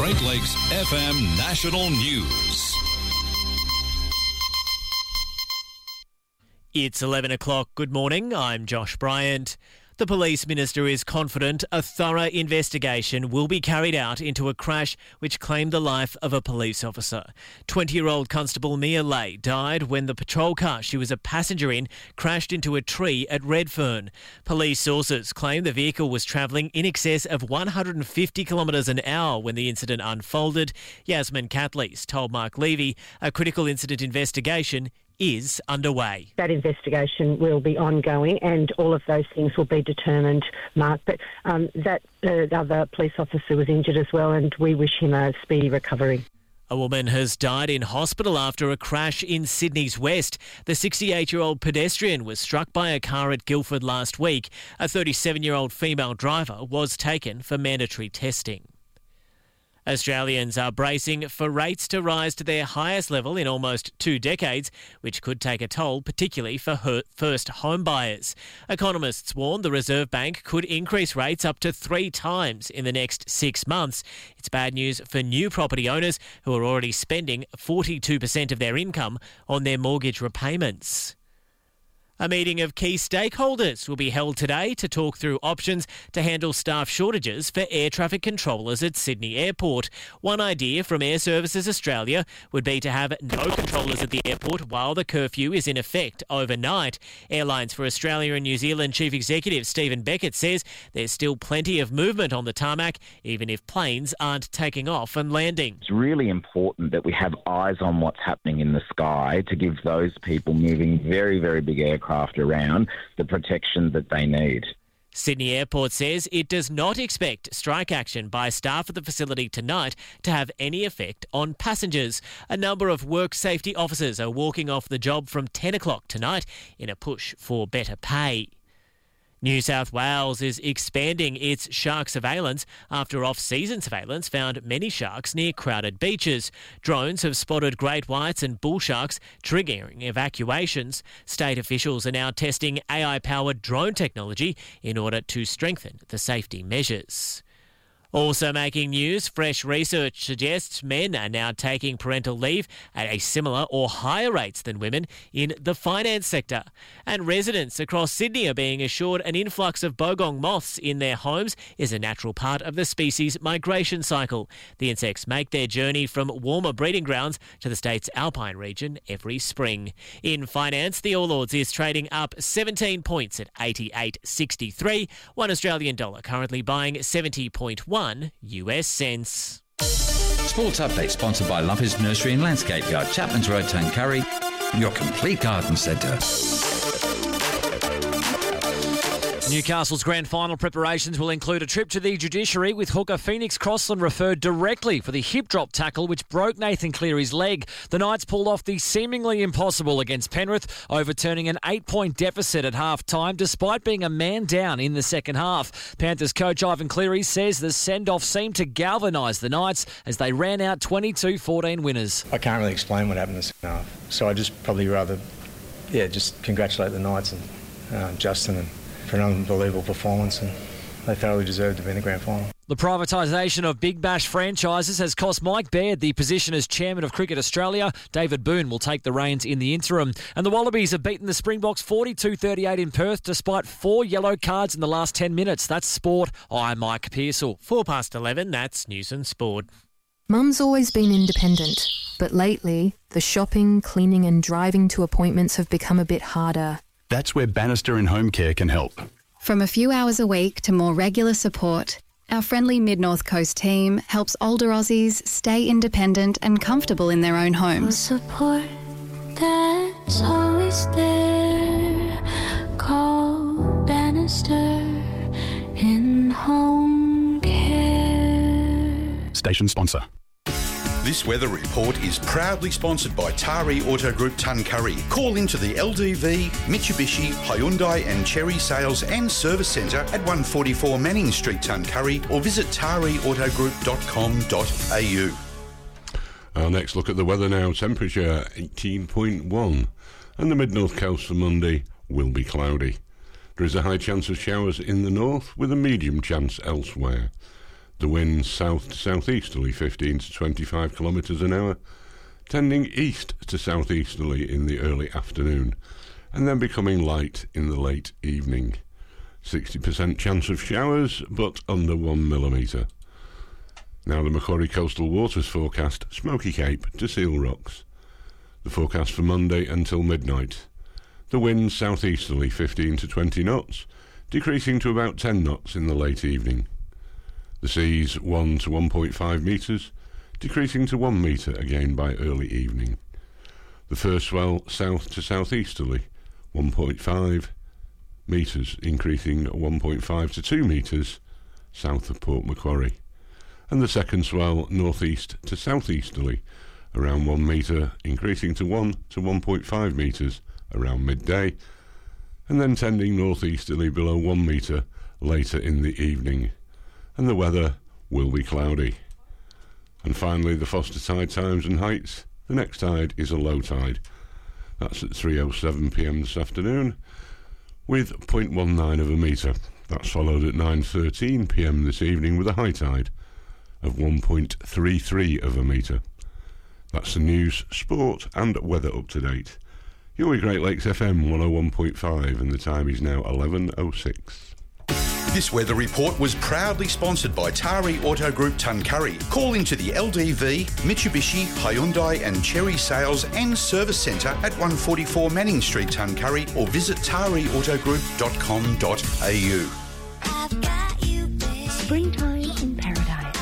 Great Lakes FM National News. It's 11 o'clock. Good morning. I'm Josh Bryant. The police minister is confident a thorough investigation will be carried out into a crash which claimed the life of a police officer. 20-year-old Constable Mia Lay died when the patrol car she was a passenger in crashed into a tree at Redfern. Police sources claim the vehicle was travelling in excess of 150 kilometres an hour when the incident unfolded. Yasmin Catley's told Mark Levy a critical incident investigation is underway. That investigation will be ongoing and all of those things will be determined, Mark. But that other police officer was injured as well and we wish him a speedy recovery. A woman has died in hospital after a crash in Sydney's West. The 68-year-old pedestrian was struck by a car at Guildford last week. A 37-year-old female driver was taken for mandatory testing. Australians are bracing for rates to rise to their highest level in almost 2 decades, which could take a toll, particularly for first home buyers. Economists warn the Reserve Bank could increase rates up to 3 times in the next 6 months. It's bad news for new property owners who are already spending 42% of their income on their mortgage repayments. A meeting of key stakeholders will be held today to talk through options to handle staff shortages for air traffic controllers at Sydney Airport. One idea from Air Services Australia would be to have no controllers at the airport while the curfew is in effect overnight. Airlines for Australia and New Zealand Chief Executive Stephen Beckett says there's still plenty of movement on the tarmac, even if planes aren't taking off and landing. It's really important that we have eyes on what's happening in the sky to give those people moving very, very big aircraft around the protection that they need. Sydney Airport says it does not expect strike action by staff at the facility tonight to have any effect on passengers. A number of work safety officers are walking off the job from 10 o'clock tonight in a push for better pay. New South Wales is expanding its shark surveillance after off-season surveillance found many sharks near crowded beaches. Drones have spotted great whites and bull sharks, triggering evacuations. State officials are now testing AI-powered drone technology in order to strengthen the safety measures. Also making news, fresh research suggests men are now taking parental leave at a similar or higher rates than women in the finance sector. And residents across Sydney are being assured an influx of bogong moths in their homes is a natural part of the species' migration cycle. The insects make their journey from warmer breeding grounds to the state's alpine region every spring. In finance, the All Ords is trading up 17 points at 88.63. $1 Australian dollar currently buying 70.1 US cents. Sports Update sponsored by Lumpers Nursery and Landscape Yard, Chapman's Road, Tuncurry, your complete garden centre. Newcastle's grand final preparations will include a trip to the judiciary with hooker Phoenix Crossland referred directly for the hip drop tackle which broke Nathan Cleary's leg. The Knights pulled off the seemingly impossible against Penrith, overturning an 8-point deficit at half-time despite being a man down in the second half. Panthers coach Ivan Cleary says the send-off seemed to galvanise the Knights as they ran out 22-14 winners. I can't really explain what happened in the second half, so I just probably rather, just congratulate the Knights and Justin and for an unbelievable performance, and they thoroughly deserve to be in the grand final. The privatisation of Big Bash franchises has cost Mike Baird the position as chairman of Cricket Australia. David Boone will take the reins in the interim. And the Wallabies have beaten the Springboks 42-38 in Perth despite 4 yellow cards in the last 10 minutes. That's sport. I'm Mike Pearsall. 11, that's News and Sport. Mum's always been independent, but lately, the shopping, cleaning and driving to appointments have become a bit harder. That's where Bannister and Home Care can help. From a few hours a week to more regular support, our friendly Mid-North Coast team helps older Aussies stay independent and comfortable in their own homes. Support that's always there. Call Bannister in Home Care. Station sponsor. This weather report is proudly sponsored by Tari Auto Group Tuncurry. Call into the LDV, Mitsubishi, Hyundai and Chery Sales and Service Centre at 144 Manning Street, Tuncurry, or visit tariautogroup.com.au. Our next look at the weather now. Temperature 18.1 and the mid-north coast for Monday will be cloudy. There is a high chance of showers in the north with a medium chance elsewhere. The winds south to southeasterly 15 to 25 kilometres an hour, tending east to southeasterly in the early afternoon, and then becoming light in the late evening. 60% chance of showers, but under 1 millimetre. Now the Macquarie Coastal Waters forecast, Smoky Cape to Seal Rocks. The forecast for Monday until midnight. The winds southeasterly 15 to 20 knots, decreasing to about 10 knots in the late evening. The seas 1 to 1.5 metres, decreasing to 1 metre again by early evening. The first swell south to southeasterly 1.5 metres, increasing 1.5 to 2 metres south of Port Macquarie. And the second swell northeast to southeasterly around 1 metre, increasing to 1 to 1.5 metres around midday, and then tending northeasterly below 1 metre later in the evening. And the weather will be cloudy. And finally, the Foster tide times and heights. The next tide is a low tide. That's at 3:07 p.m. this afternoon, with 0.19 of a metre. That's followed at 9:13 p.m. this evening with a high tide of 1.33 of a metre. That's the news, sport and weather up to date. You're with Great Lakes FM 101.5 and the time is now 11:06. This weather report was proudly sponsored by Tari Auto Group Tuncurry. Call into the LDV, Mitsubishi, Hyundai and Cherry Sales and Service Centre at 144 Manning Street, Tuncurry, or visit tariautogroup.com.au. Springtime in paradise.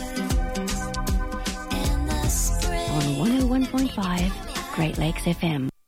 On 101.5 Great Lakes FM.